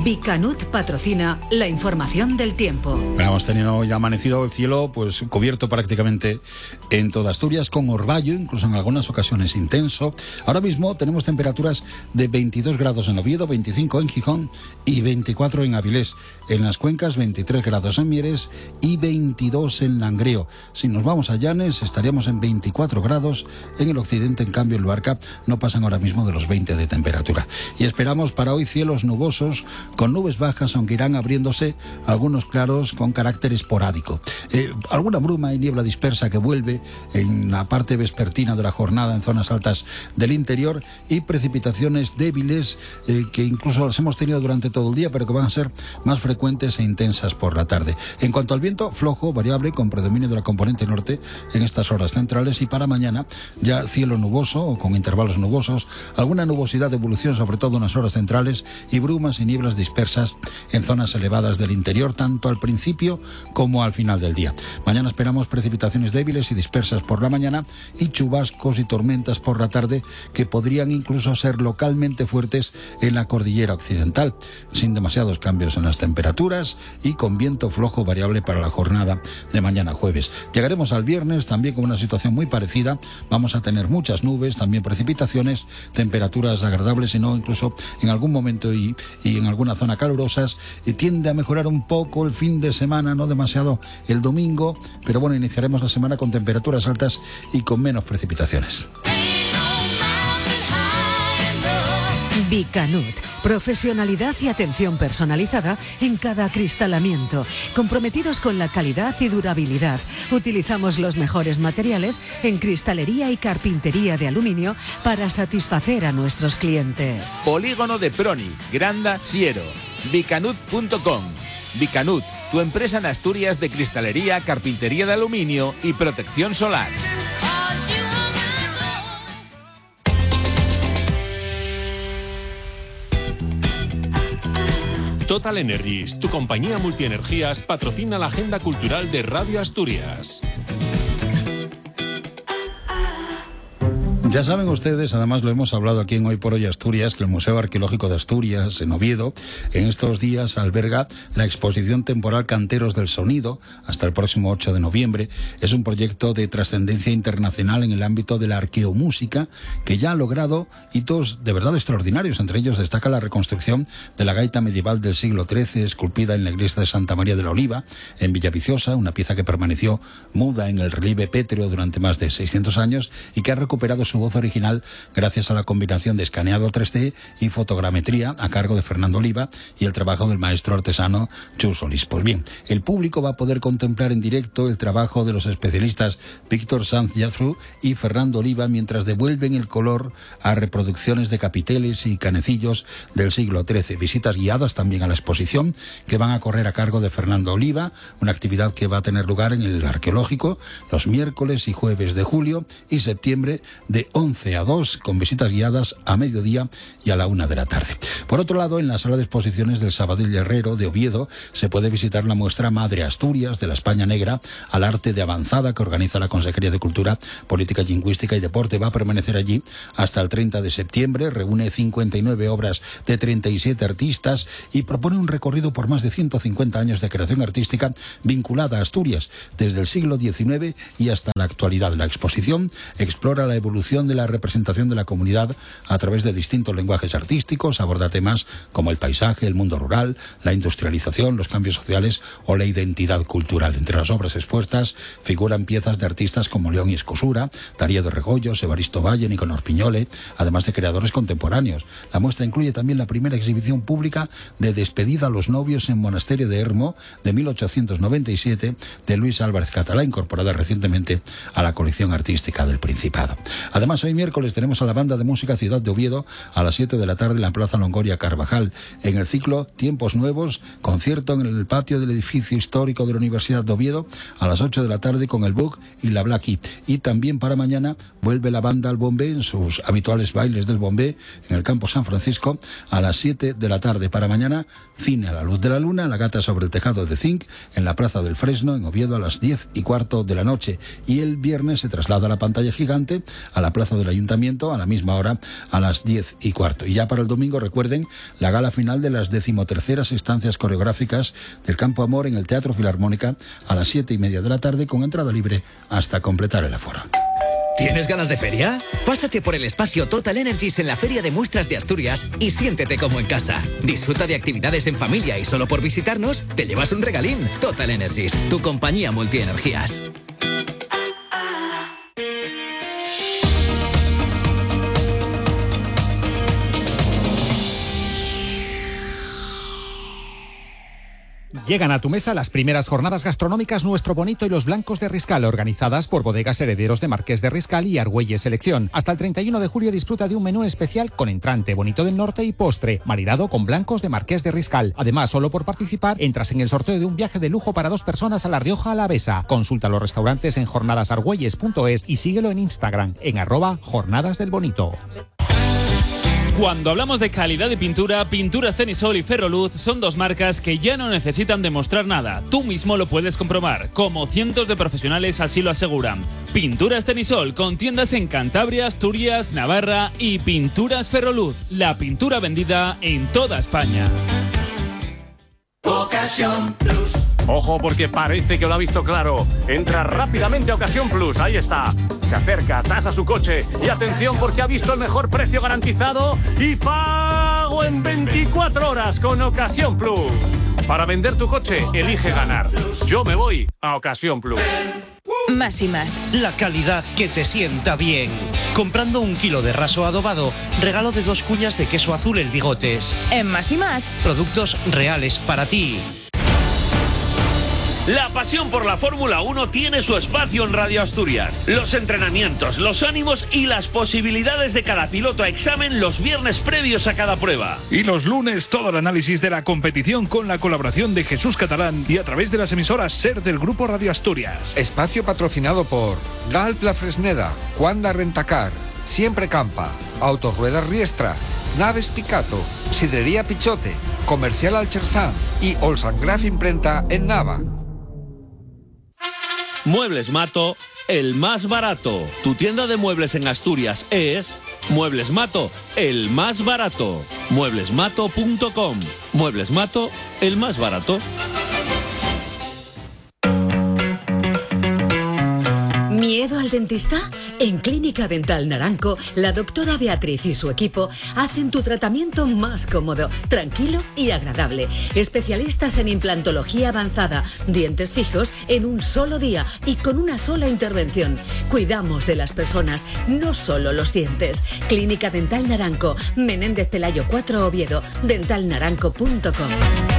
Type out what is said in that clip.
Bicanut patrocina la información del tiempo. Bueno, hemos tenido hoy amanecido el cielo pues cubierto prácticamente en toda Asturias, con orvallo, incluso en algunas ocasiones intenso. Ahora mismo tenemos temperaturas de 22 grados en Oviedo, 25 en Gijón y 24 en Avilés. En las cuencas 23 grados en Mieres y 22 en Langreo. Si nos vamos a Llanes estaríamos en 24 grados. En el occidente, en cambio, en Luarca no pasan ahora mismo de los 20 de temperatura. Y esperamos para hoy cielos nubosos con nubes bajas, aunque irán abriéndose algunos claros con carácter esporádico. Alguna bruma y niebla dispersa que vuelve en la parte vespertina de la jornada en zonas altas del interior, y precipitaciones débiles que incluso las hemos tenido durante todo el día, pero que van a ser más frecuentes e intensas por la tarde. En cuanto al viento, flojo, variable, con predominio de la componente norte en estas horas centrales, y para mañana ya cielo nuboso o con intervalos nubosos, alguna nubosidad de evolución sobre todo en las horas centrales, y brumas y nieblas dispersas en zonas elevadas del interior, tanto al principio como al final del día. Mañana esperamos precipitaciones débiles y dispersas por la mañana y chubascos y tormentas por la tarde, que podrían incluso ser localmente fuertes en la cordillera occidental, sin demasiados cambios en las temperaturas y con viento flojo variable para la jornada de mañana jueves. Llegaremos al viernes también con una situación muy parecida. Vamos a tener muchas nubes, también precipitaciones, temperaturas agradables, y no incluso en algún momento y en alguna zona calurosas, y tiende a mejorar un poco el fin de semana, no demasiado el domingo, pero bueno, iniciaremos la semana con temperaturas altas y con menos precipitaciones. Bicanut, profesionalidad y atención personalizada en cada acristalamiento, comprometidos con la calidad y durabilidad. Utilizamos los mejores materiales en cristalería y carpintería de aluminio para satisfacer a nuestros clientes. Polígono de Proni, Granda, Siero. Bicanut.com. Bicanut, tu empresa en Asturias de cristalería, carpintería de aluminio y protección solar. Total Energies, tu compañía multienergías, patrocina la agenda cultural de Radio Asturias. Ya saben ustedes, además lo hemos hablado aquí en Hoy por Hoy Asturias, que el Museo Arqueológico de Asturias, en Oviedo, en estos días alberga la exposición temporal Canteros del Sonido, hasta el próximo 8 de noviembre. Es un proyecto de trascendencia internacional en el ámbito de la arqueomúsica, que ya ha logrado hitos de verdad extraordinarios. Entre ellos destaca la reconstrucción de la gaita medieval del siglo XIII, esculpida en la iglesia de Santa María de la Oliva, en Villaviciosa, una pieza que permaneció muda en el relieve pétreo durante más de 600 años y que ha recuperado su voz original gracias a la combinación de escaneado 3D y fotogrametría a cargo de Fernando Oliva y el trabajo del maestro artesano Chus Solís. Pues bien, el público va a poder contemplar en directo el trabajo de los especialistas Víctor Sanz Yazru y Fernando Oliva mientras devuelven el color a reproducciones de capiteles y canecillos del siglo XIII. Visitas guiadas también a la exposición, que van a correr a cargo de Fernando Oliva, una actividad que va a tener lugar en el arqueológico los miércoles y jueves de julio y septiembre de 11 a 2, con visitas guiadas a mediodía y a la 1 de la tarde. Por otro lado, en la sala de exposiciones del Sabadell Herrero de Oviedo se puede visitar la muestra Madre Asturias de la España Negra al arte de avanzada que organiza la Consejería de Cultura, Política Lingüística y Deporte. Va a permanecer allí hasta el 30 de septiembre, reúne 59 obras de 37 artistas y propone un recorrido por más de 150 años de creación artística vinculada a Asturias, desde el siglo XIX y hasta la actualidad. La exposición explora la evolución de la representación de la comunidad a través de distintos lenguajes artísticos, aborda temas como el paisaje, el mundo rural, la industrialización, los cambios sociales o la identidad cultural. Entre las obras expuestas figuran piezas de artistas como León Iscosura, Darío de Regoyos, Evaristo Valle, Nicanor Piñole, además de creadores contemporáneos. La muestra incluye también la primera exhibición pública de Despedida a los novios en Monasterio de Hermo de 1897 de Luis Álvarez Catalá, incorporada recientemente a la colección artística del Principado. Además, hoy miércoles tenemos a la banda de música Ciudad de Oviedo a las 7 de la tarde en la Plaza Longoria Carvajal. En el ciclo Tiempos Nuevos, concierto en el patio del edificio histórico de la Universidad de Oviedo a las 8 de la tarde con el Bug y la Blackie. Y también para mañana vuelve la banda al Bombé en sus habituales bailes del Bombé en el Campo San Francisco a las 7 de la tarde. Para mañana, cine a la luz de la luna, La gata sobre el tejado de zinc en la Plaza del Fresno en Oviedo a las 10:15 de la noche. Y el viernes se traslada a la pantalla gigante a la Plaza del Ayuntamiento a la misma hora a las 10:15. Y ya para el domingo, recuerden recuerden la gala final de las 13ª estancias coreográficas del Campo Amor en el Teatro Filarmónica a las 7:30 de la tarde con entrada libre hasta completar el aforo. ¿Tienes ganas de feria? Pásate por el espacio Total Energies en la Feria de Muestras de Asturias y siéntete como en casa. Disfruta de actividades en familia y solo por visitarnos te llevas un regalín. Total Energies, tu compañía multienergías. Llegan a tu mesa las primeras jornadas gastronómicas Nuestro Bonito y Los Blancos de Riscal, organizadas por Bodegas Herederos de Marqués de Riscal y Argüelles Selección. Hasta el 31 de julio disfruta de un menú especial con entrante, bonito del norte y postre, maridado con blancos de Marqués de Riscal. Además, solo por participar, entras en el sorteo de un viaje de lujo para 2 personas a La Rioja Alavesa. Consulta los restaurantes en jornadasargüelles.es y síguelo en Instagram en @jornadasdelbonito. Cuando hablamos de calidad de pintura, Pinturas Tenisol y Ferroluz son 2 marcas que ya no necesitan demostrar nada. Tú mismo lo puedes comprobar, como cientos de profesionales así lo aseguran. Pinturas Tenisol, con tiendas en Cantabria, Asturias, Navarra, y Pinturas Ferroluz, la pintura vendida en toda España. Ocasión Plus. Ojo, porque parece que lo ha visto claro. Entra rápidamente a Ocasión Plus, ahí está. Se acerca, tasa su coche y atención porque ha visto el mejor precio garantizado y pago en 24 horas con Ocasión Plus. Para vender tu coche, elige ganar. Yo me voy a Ocasión Plus. Más y más. La calidad que te sienta bien. Comprando 1 kilo de raso adobado, regalo de 2 cuñas de queso azul El Bigotes. En Más y más. Productos reales para ti. La pasión por la Fórmula 1 tiene su espacio en Radio Asturias. Los entrenamientos, los ánimos y las posibilidades de cada piloto a examen los viernes previos a cada prueba. Y los lunes todo el análisis de la competición con la colaboración de Jesús Catalán y a través de las emisoras SER del Grupo Radio Asturias. Espacio patrocinado por Galp La Fresneda, Cuanda Rentacar, Siempre Campa, Autorruedas Riestra, Naves Picato, Sidrería Pichote, Comercial Alchersán y Olsangraf Imprenta en Nava. Muebles Mato, el más barato. Tu tienda de muebles en Asturias es Muebles Mato, el más barato. Mueblesmato.com. Muebles Mato, el más barato. ¿Miedo al dentista? En Clínica Dental Naranco, la doctora Beatriz y su equipo hacen tu tratamiento más cómodo, tranquilo y agradable. Especialistas en implantología avanzada, dientes fijos en un solo día y con una sola intervención. Cuidamos de las personas, no solo los dientes. Clínica Dental Naranco, Menéndez Pelayo 4 Oviedo, dentalnaranco.com.